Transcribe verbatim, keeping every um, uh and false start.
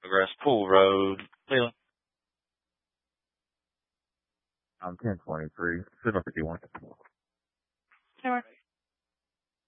Progress Pool Road, Leland. I'm ten twenty-three, seven fifty-one. Sure.